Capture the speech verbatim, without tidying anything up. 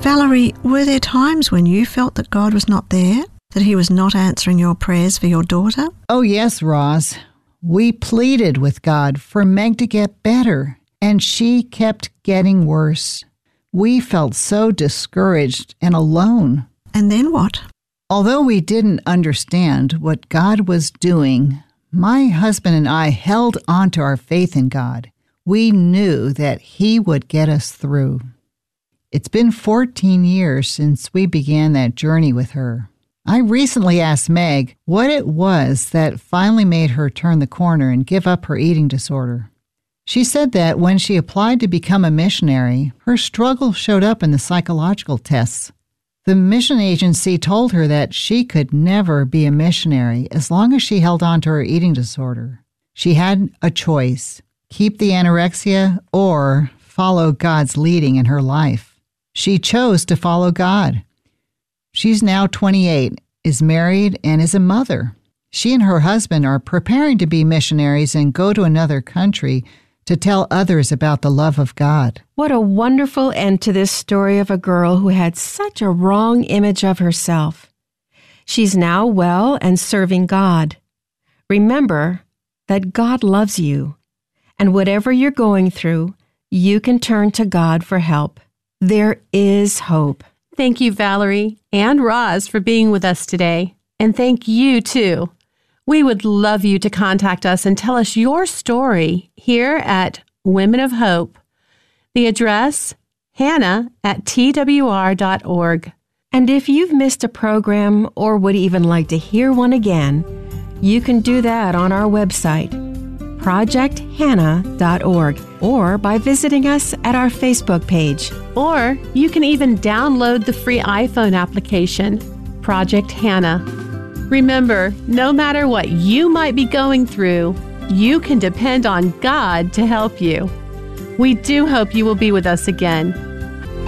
Valerie, were there times when you felt that God was not there, that he was not answering your prayers for your daughter? Oh, yes, Roz. We pleaded with God for Meg to get better, and she kept getting worse. We felt so discouraged and alone. And then what? Although we didn't understand what God was doing, my husband and I held on to our faith in God. We knew that he would get us through. It's been fourteen years since we began that journey with her. I recently asked Meg what it was that finally made her turn the corner and give up her eating disorder. She said that when she applied to become a missionary, her struggle showed up in the psychological tests. The mission agency told her that she could never be a missionary as long as she held on to her eating disorder. She had a choice: keep the anorexia or follow God's leading in her life. She chose to follow God. She's now twenty-eight, is married, and is a mother. She and her husband are preparing to be missionaries and go to another country to tell others about the love of God. What a wonderful end to this story of a girl who had such a wrong image of herself. She's now well and serving God. Remember that God loves you, and whatever you're going through, you can turn to God for help. There is hope. Thank you, Valerie and Roz, for being with us today. And thank you, too. We would love you to contact us and tell us your story here at Women of Hope. The address, hannah at t w r dot org. And if you've missed a program or would even like to hear one again, you can do that on our website, project hannah dot org, or by visiting us at our Facebook page. Or you can even download the free iPhone application, Project Hannah. Remember, no matter what you might be going through, you can depend on God to help you. We do hope you will be with us again.